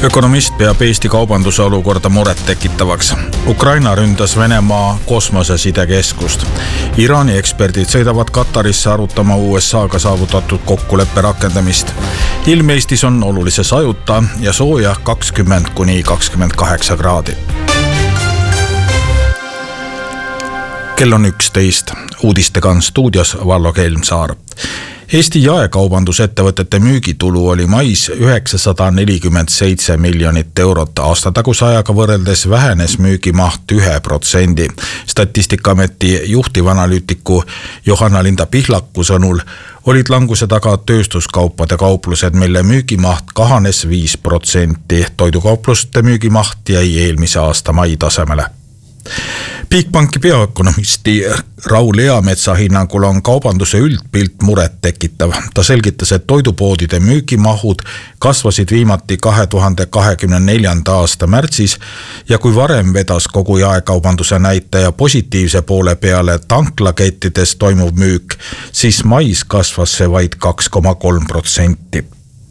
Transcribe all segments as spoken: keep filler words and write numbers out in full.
Ökonomist peab Eesti kaubanduse olukorda muret tekitavaks. Ukraina ründas Venemaa kosmosesidekeskust. Iraani eksperdid sõidavad Katarisse arutama U S A-ga saavutatud kokkuleppe rakendamist. Ilm Eestis on olulise sajuta ja sooja kakskümmend kuni kakskümmend kaheksa kraadi. Kell on üksteist. Uudistega on stuudios Vallo Kelmsaar. Eesti jaekaubandusettevõtete müügitulu oli mais üheksasada nelikümmend seitse miljonit eurot. Aastataguse ajaga võrreldes vähenes müügimaht ühe protsendi. Statistikaameti juhtivanalüütiku Johanna-Linda Pihlaku sõnul olid languse taga tööstuskaupade kauplused, mille müügimaht kahanes viis protsenti. Toidukaupluste müügimaht jäi eelmise aasta mai tasemele. Bigbanki peaökonomisti Raul Eametsa hinnangul on kaubanduse üldpilt muret tekitav. Ta selgitas, et toidupoodide müügimahud kasvasid viimati kahe tuhande kahekümne neljanda aasta märtsis ja kui varem vedas kogu jaekaubanduse näitaja positiivse poole peale tanklakettides toimuv müük, siis mais kasvas see vaid kaks koma kolm protsenti.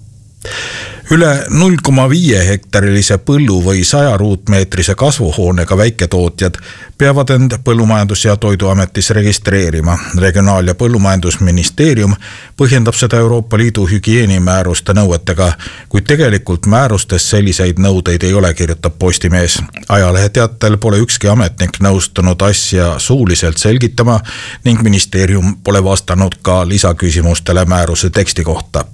Üle null koma viis hektarilise põllu või saja ruutmeetrise kasvuhoonega väiketootjad peavad end Põllumajandus- ja Toiduametis registreerima. Regionaal- ja Põllumajandusministeerium põhjendab seda Euroopa Liidu hügieenimääruste nõuetega, kuid tegelikult määrustes selliseid nõudeid ei ole, kirjutab Postimees. Ajalehe teatel pole ükski ametnik nõustunud asja suuliselt selgitama ning ministeerium pole vastanud ka lisaküsimustele määruse teksti kohta.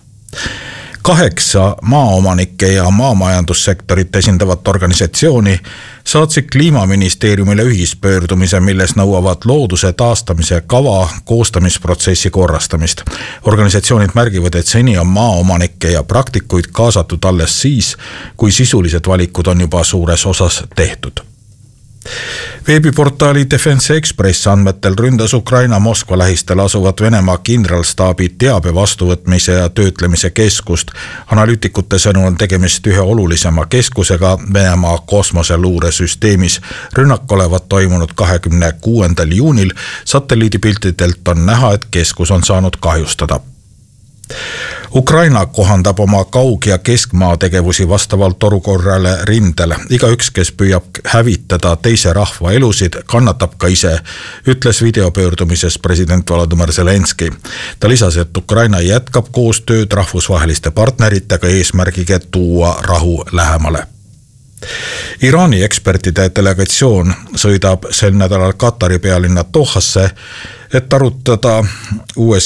Kaheksa maaomanike ja maamajandussektorit esindavat organisatsiooni saatsid Kliimaministeeriumile ühispöördumise, milles nõuavad looduse taastamise kava koostamisprotsessi korrastamist. Organisatsioonid märgivad, et seni on maaomanikke ja praktikuid kaasatud alles siis, kui sisulised valikud on juba suures osas tehtud. Veebiportaali Defense Express andmetel ründas Ukraina Moskva lähistel asuvat Venemaa kindralstaabi teabe vastuvõtmise ja töötlemise keskust. Analüütikute sõnul on tegemist ühe olulisema keskusega Venemaa kosmoseluuresüsteemis. Rünnak olevat toimunud kahekümne kuuendal juunil. Satelliidipiltidelt on näha, et keskus on saanud kahjustada. Ukraina kohandab oma kaug- ja keskmaa tegevusi vastavalt olukorrale rindel. Igaüks, kes püüab hävitada teise rahva elusid, kannatab ka ise, ütles videopöördumises president Volodymyr Zelenski. Ta lisas, et Ukraina jätkab koostööd rahvusvaheliste partneritega eesmärgiga tuua rahu lähemale. Iraani ekspertide delegatsioon sõidab sel nädalal Katari pealinna Dohasse, et arutada U S